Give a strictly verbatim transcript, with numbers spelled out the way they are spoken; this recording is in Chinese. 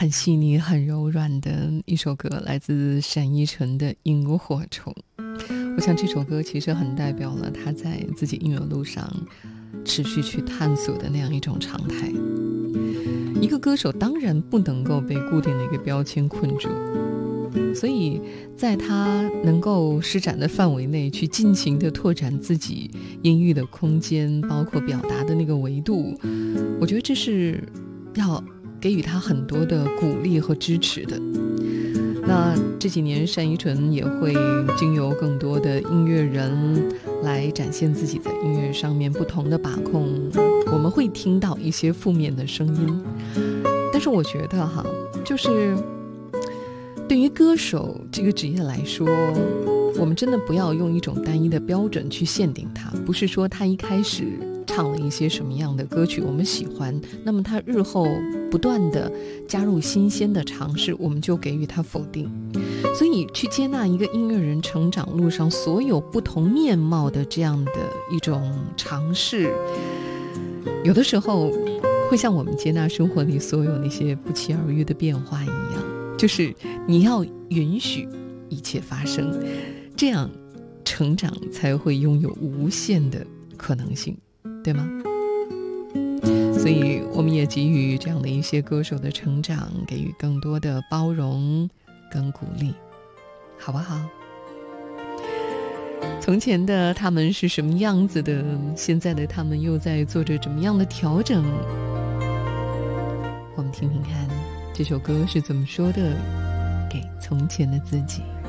很细腻很柔软的一首歌，来自单依纯的《萤火虫》。我想这首歌其实很代表了他在自己音乐路上持续去探索的那样一种常态。一个歌手当然不能够被固定的一个标签困住，所以在他能够施展的范围内去尽情的拓展自己音域的空间，包括表达的那个维度，我觉得这是要给予他很多的鼓励和支持的。那这几年单依纯也会经由更多的音乐人来展现自己在音乐上面不同的把控，我们会听到一些负面的声音，但是我觉得哈，就是对于歌手这个职业来说，我们真的不要用一种单一的标准去限定他，不是说他一开始唱了一些什么样的歌曲我们喜欢，那么他日后不断的加入新鲜的尝试，我们就给予他否定。所以去接纳一个音乐人成长路上所有不同面貌的这样的一种尝试，有的时候会像我们接纳生活里所有那些不期而遇的变化一样，就是你要允许一切发生，这样成长才会拥有无限的可能性，对吗？所以我们也给予这样的一些歌手的成长，给予更多的包容跟鼓励，好不好？从前的他们是什么样子的，现在的他们又在做着怎么样的调整，我们听听看这首歌是怎么说的，给从前的自己。